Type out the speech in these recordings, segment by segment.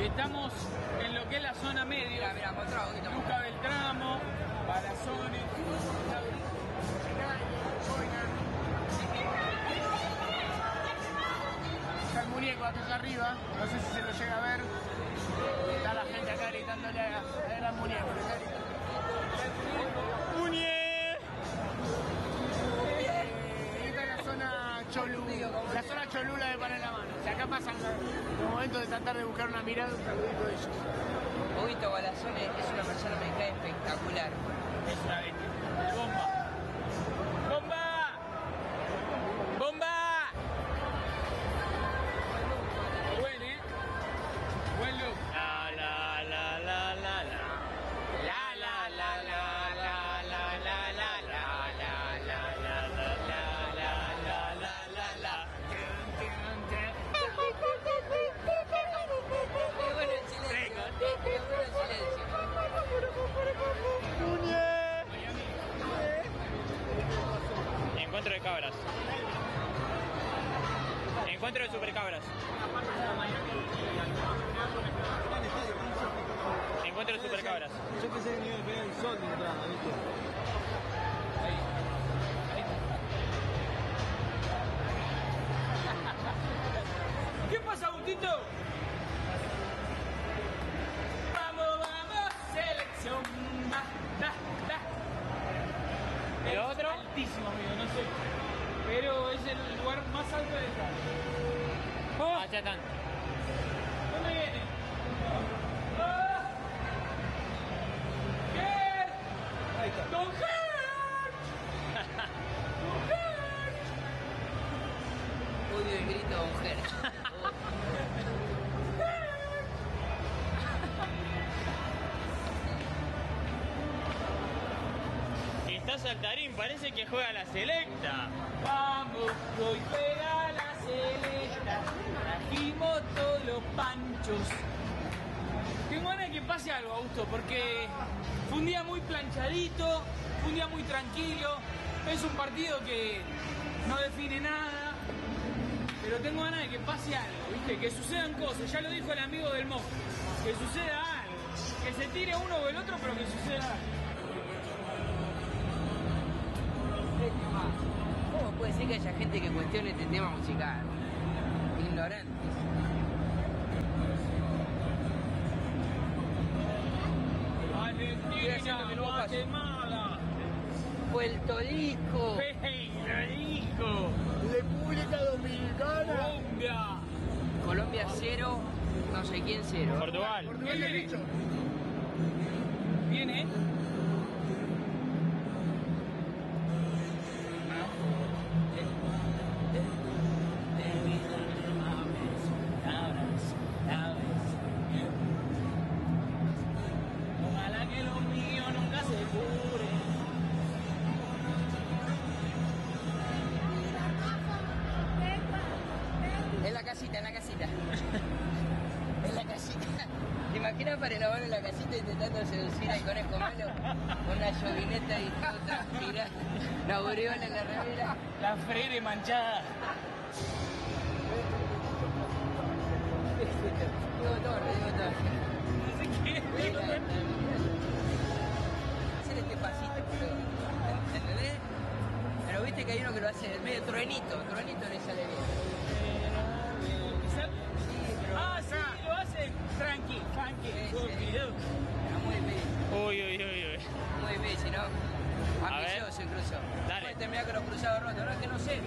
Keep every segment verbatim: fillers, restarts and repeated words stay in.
Estamos en lo que es la zona medio. Mira, mira, mostrado, Luca Beltramo, Palazones, está el muñeco acá arriba, no sé si se lo llega a ver. Está la gente acá gritándole a, a ver al muñeco. ¡Muñe! Esta es la zona Cholú, la zona Cholula de Panamá. O sea, acá pasan los momentos de tratar de buscar una mirada, un saludito de ellos. Huguito Balazones es una persona que me cae espectacular. Es una bestia. ¡Bomba! ¡Bomba! ¡Bomba! Buen, ¿eh? Buen look. La, la, la, la, la, la. La, la, la, la, la, la, la, la, la, la, la, la, la, la, la, la. Qué bueno el silencio. Qué bueno el silencio. Encuentro de cabras. Encuentro de supercabras. Encuentro de supercabras. Yo pensé que me iba a pegar el sol de entrada, ¿viste? ¿Qué pasa, Agustito? Vamos, vamos, selección. Da, da, da. ¿El otro? Altísimo, amigo, no sé. Pero es el lugar más alto de esta. Oh. Allá están. ¿Dónde viene? ¡Oh! ¡Gert! Ahí está. ¡Don Gert! ¡Don Gert! Odio el grito de un Gert. Está Saltarín, parece que juega la selecta. Vamos, hoy juega la selecta. Trajimos todos los panchos. Tengo ganas de que pase algo, Augusto, porque fue un día muy planchadito, fue un día muy tranquilo. Es un partido que no define nada, pero tengo ganas de que pase algo, ¿viste? Que sucedan cosas. Ya lo dijo el amigo del Mo, que suceda algo. Que se tire uno o el otro, pero que suceda algo. ¿Cómo puede ser que haya gente que cuestione este tema musical? Ignorantes. Argentina, Guatemala, Puerto Rico, Rico, República Dominicana, Colombia, Colombia cero, no sé quién cero. Portugal. Portugal de dicho. ¿Viene? Ojalá que lo mío nunca se cure. En la casita, en la casita. En la casita. ¿Te imaginas para el abuelo en la casita intentando seducir al conejo malo? Con una llovineta y todo transpirado. La aureola en la remera. La Freire manchada. Digo torre, digo torre. No sé qué. Hacer este pasito, boludo. ¿Entendés? Pero viste que hay uno que lo hace medio truenito. Truenito le sale bien. Ah, sí, lo hacen tranqui, tranqui. Sí, sí. Pero muy difícil. Uy, uy, uy, uy. Muy difícil, ¿no? A ver. Ambicioso incluso. Dale. Puede terminar con los cruzados rotos, ¿no? Es que no sé.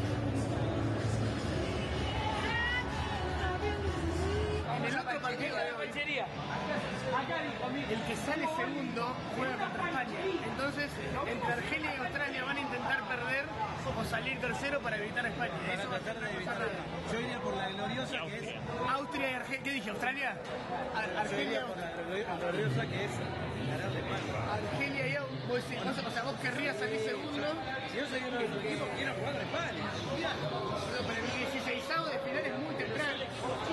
En el otro partido de hoy, Pechería. Acá dijo, mire. el que sale segundo juega contra España. Entonces, entre Argelia y Australia van a intentar perder o salir tercero para evitar a España. Para Eso va a tratar de ser evitar. raro. Yo iría por la gloriosa que es. Austria y Argelia. ¿Qué dije? ¿Australia? Ar- Yo Argelia, iría por la gloriosa que es ganarle España. Argelia y Au- vos decís, no sé, o sea, vos querrías salir segundo, Si yo soy uno de los equipos, quiero jugar a España. pero el dieciseisavo de final es muy temprano.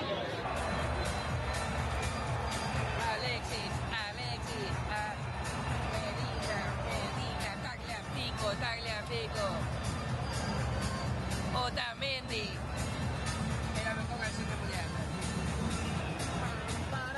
Alexis, Alexis, ah, Medina, Medina, Tagliafico, Tagliafico. Otamendi. Era mejor que el centro mundial.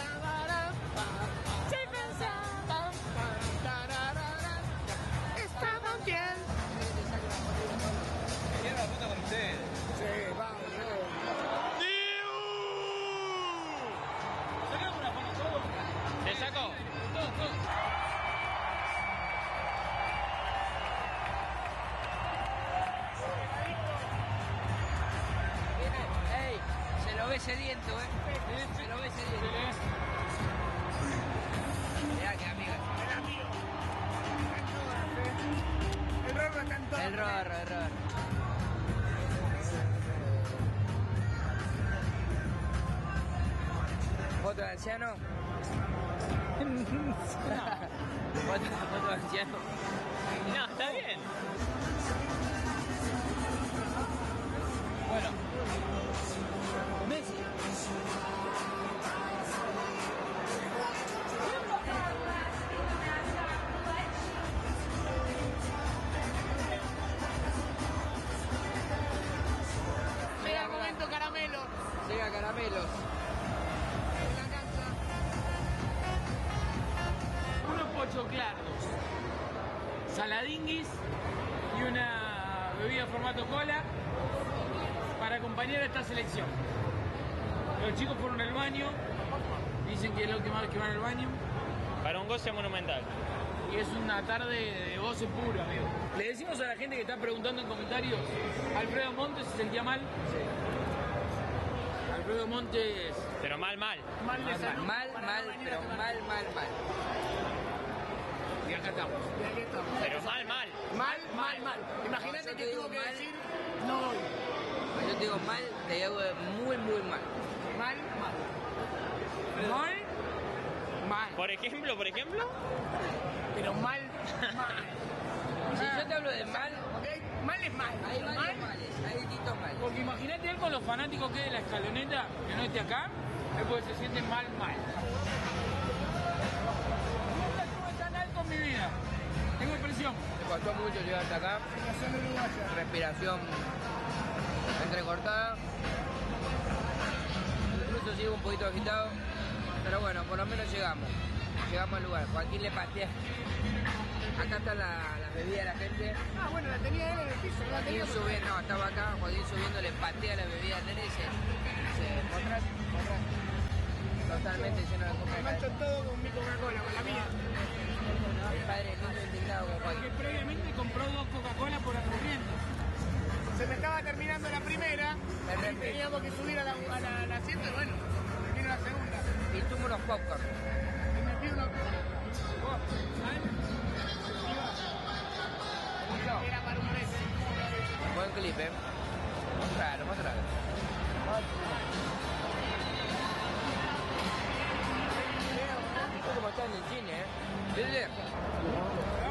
sediento, ¿eh? Se lo ve sediento. Mirá que amiga. El amigo. El Rorro está en todo. El Rorro, el Rorro. ¿Foto de anciano? ¿Foto, foto de anciano? No, está bien. Bueno. Messi. Llega el momento caramelo. Llega Caramelos. En la cancha. Unos pochoclardos, saladinguis y una bebida formato cola para acompañar a esta selección. Los chicos fueron al baño, dicen que es lo que más que van al baño. Para un goce monumental. Y es una tarde de goce puro, amigo. Le decimos a la gente que está preguntando en comentarios, Alfredo Montes se sentía mal. Alfredo Montes... Pero mal, mal. Mal de Mal, salud. mal, para mal, no venir pero a tomar. mal, mal, mal. Y acá estamos. Y aquí estamos. Pero mal, mal. Mal, mal, mal. Imagínate No, yo que te tuvo digo que mal. decir no voy. Yo te digo mal, te digo muy, muy mal. Mal, mal. ¿Mal? Mal. Por ejemplo, por ejemplo. Pero mal, mal. Si yo te hablo de mal, ¿Ok? Mal es mal. hay Mal, varios males, hay distintos males. Porque imagínate él con los fanáticos que es de la escaloneta, que no esté acá, es porque se siente mal, mal. Nunca estuve tan alto en mi vida. Tengo presión. Me costó mucho llegar hasta acá, Nación uruguaya. respiración entrecortada. Incluso sigo un poquito agitado, pero bueno, por lo menos llegamos. Llegamos al lugar. Joaquín le patea. Acá está la, la bebida de la gente. Ah, bueno, la tenía él en el piso. No la tenía Joaquín subiendo, no, estaba acá, Joaquín subiendo, le patea la bebida al nene y se, se potra, potra, totalmente lleno de Me Coca-Cola. mancho todo con mi Coca-Cola, con la mía. El padre del niño indignado con Que Joaquín. previamente compró dos Coca-Cola por aburrimiento. Se me estaba terminando la primera. Me Y repito. teníamos que subir a la, a la, a la asiento y bueno, vino la segunda. Y tuvo unos popcorn. Y me pido una era para un mes. Buen clip, eh. Mostralo, mostralo. Esto como está en el cine, eh. ¿Viste?